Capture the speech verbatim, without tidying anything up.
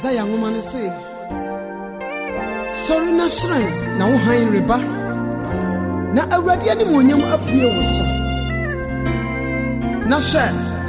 Zaya woman say, sorry na shrine na wo han reba na awurade ani monyam apue wo so na hwe